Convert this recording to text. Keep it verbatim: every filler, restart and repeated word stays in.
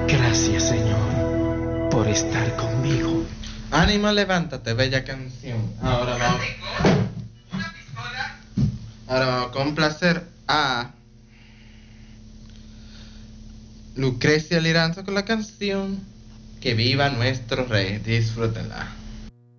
Gracias, Señor, por estar conmigo. Ánimo, levántate, bella canción. Ahora vamos. Ahora vamos a complacer a Lucrecia Liranzo con la canción Que viva nuestro rey. Disfrútenla.